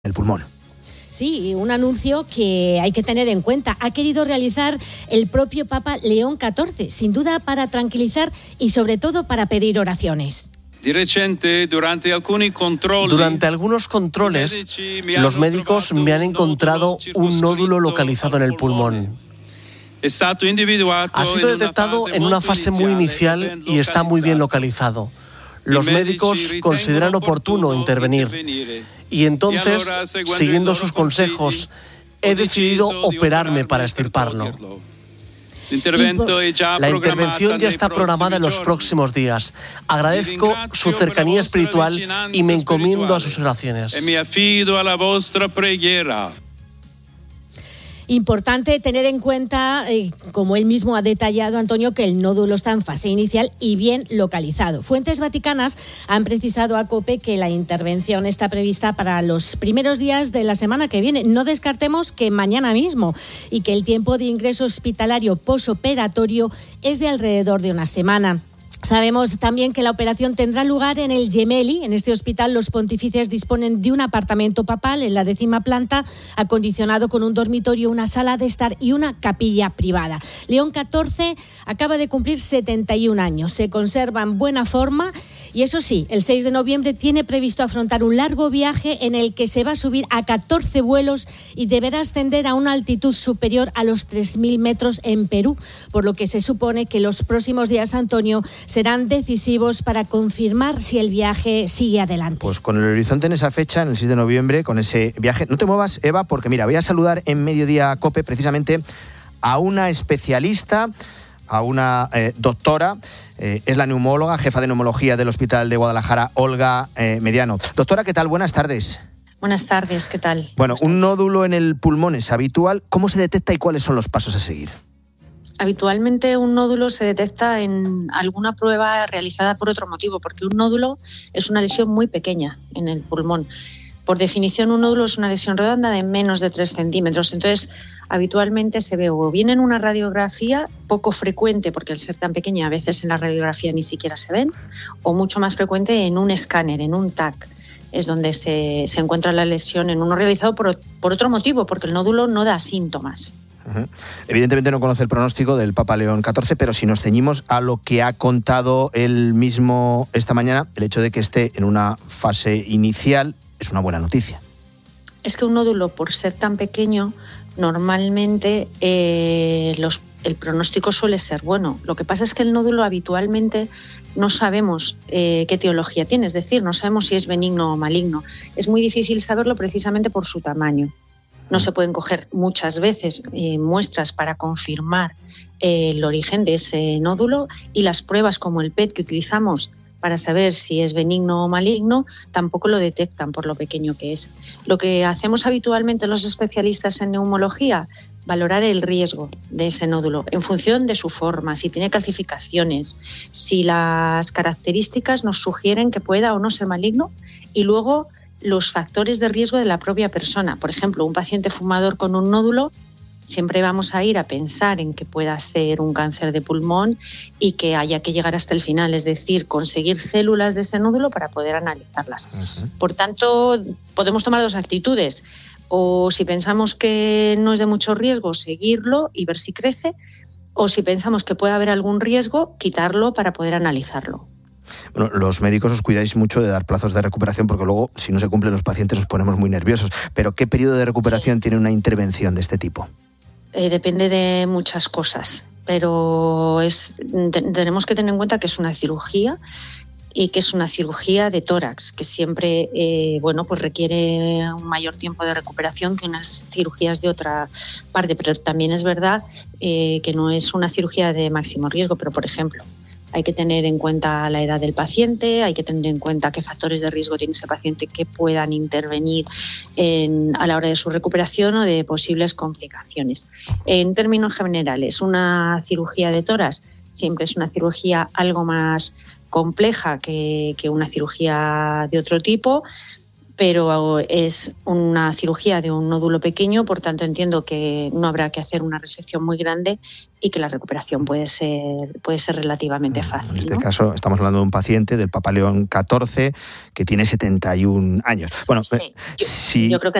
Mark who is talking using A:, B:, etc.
A: el pulmón.
B: Sí, un anuncio que hay que tener en cuenta. Ha querido realizar el propio Papa León XIV, sin duda para tranquilizar y sobre todo para pedir oraciones.
C: Durante algunos controles, los médicos me han encontrado un nódulo localizado en el pulmón. Ha sido detectado en una fase muy inicial y está muy bien localizado. Los médicos consideran oportuno intervenir y entonces, siguiendo sus consejos, he decidido operarme para extirparlo. La intervención ya está programada en los próximos días. Agradezco su cercanía espiritual y me encomiendo a sus oraciones.
B: Importante tener en cuenta, como él mismo ha detallado, Antonio, que el nódulo está en fase inicial y bien localizado. Fuentes vaticanas han precisado a COPE que la intervención está prevista para los primeros días de la semana que viene. No descartemos que mañana mismo, y que el tiempo de ingreso hospitalario posoperatorio es de alrededor de una semana. Sabemos también que la operación tendrá lugar en el Gemelli. En este hospital los pontífices disponen de un apartamento papal en la 10ª planta, acondicionado con un dormitorio, una sala de estar y una capilla privada. León XIV acaba de cumplir 71 años. Se conserva en buena forma y, eso sí, el 6 de noviembre tiene previsto afrontar un largo viaje en el que se va a subir a 14 vuelos y deberá ascender a una altitud superior a los 3.000 metros en Perú, por lo que se supone que los próximos días, Antonio, serán decisivos para confirmar si el viaje sigue adelante.
A: Pues con el horizonte en esa fecha, en el 6 de noviembre, con ese viaje. No te muevas, Eva, porque mira, voy a saludar en Mediodía COPE precisamente a una especialista, a una doctora, es la neumóloga, jefa de neumología del Hospital de Guadalajara, Olga Mediano. Doctora, ¿qué tal? Buenas tardes.
D: Buenas tardes, ¿qué tal?
A: Bueno, un nódulo en el pulmón es habitual. ¿Cómo se detecta y cuáles son los pasos a seguir?
D: Habitualmente un nódulo se detecta en alguna prueba realizada por otro motivo, porque un nódulo es una lesión muy pequeña en el pulmón. Por definición, un nódulo es una lesión redonda de menos de 3 centímetros. Entonces, habitualmente se ve o bien en una radiografía, poco frecuente, porque al ser tan pequeña a veces en la radiografía ni siquiera se ven, o mucho más frecuente en un escáner, en un TAC. Es donde se encuentra la lesión en uno realizado por otro motivo, porque el nódulo no da síntomas.
A: Uh-huh. Evidentemente no conoce el pronóstico del Papa León XIV, pero si nos ceñimos a lo que ha contado él mismo esta mañana, el hecho de que esté en una fase inicial es una buena noticia.
D: Es que un nódulo, por ser tan pequeño, normalmente el pronóstico suele ser bueno. Lo que pasa es que el nódulo habitualmente no sabemos qué etiología tiene, es decir, no sabemos si es benigno o maligno. Es muy difícil saberlo precisamente por su tamaño. No se pueden coger muchas veces muestras para confirmar el origen de ese nódulo, y las pruebas como el PET que utilizamos para saber si es benigno o maligno tampoco lo detectan por lo pequeño que es. Lo que hacemos habitualmente los especialistas en neumología, valorar el riesgo de ese nódulo en función de su forma, si tiene calcificaciones, si las características nos sugieren que pueda o no ser maligno, y luego los factores de riesgo de la propia persona. Por ejemplo, un paciente fumador con un nódulo, siempre vamos a ir a pensar en que pueda ser un cáncer de pulmón y que haya que llegar hasta el final, es decir, conseguir células de ese nódulo para poder analizarlas. Uh-huh. Por tanto, podemos tomar dos actitudes. O si pensamos que no es de mucho riesgo, seguirlo y ver si crece, o si pensamos que puede haber algún riesgo, quitarlo para poder analizarlo.
A: Bueno, los médicos os cuidáis mucho de dar plazos de recuperación, porque luego, si no se cumplen, los pacientes nos ponemos muy nerviosos. Pero ¿qué periodo de recuperación tiene una intervención de este tipo?
D: Depende de muchas cosas, pero tenemos que tener en cuenta que es una cirugía, y que es una cirugía de tórax, que siempre pues requiere un mayor tiempo de recuperación que unas cirugías de otra parte. Pero también es verdad que no es una cirugía de máximo riesgo, pero por ejemplo, hay que tener en cuenta la edad del paciente, hay que tener en cuenta qué factores de riesgo tiene ese paciente que puedan intervenir a la hora de su recuperación o de posibles complicaciones. En términos generales, una cirugía de tórax siempre es una cirugía algo más compleja que una cirugía de otro tipo, pero es una cirugía de un nódulo pequeño, por tanto entiendo que no habrá que hacer una resección muy grande y que la recuperación puede ser relativamente fácil.
A: En este caso estamos hablando de un paciente del Papa León XIV que tiene 71 años. Bueno,
D: sí, yo creo que